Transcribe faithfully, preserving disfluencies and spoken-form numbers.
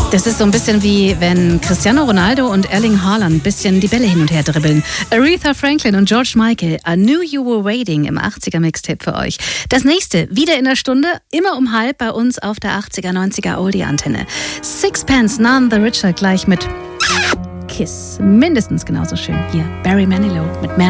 Das ist so ein bisschen wie wenn Cristiano Ronaldo und Erling Haaland ein bisschen die Bälle hin und her dribbeln. Aretha Franklin und George Michael, I Knew You Were Waiting im achtziger-Mixtape für euch. Das nächste, wieder in der Stunde, immer um halb bei uns auf der achtziger-neunziger Oldie-Antenne. Sixpence None the Richer gleich mit Kiss. Mindestens genauso schön. Hier, Barry Manilow mit Man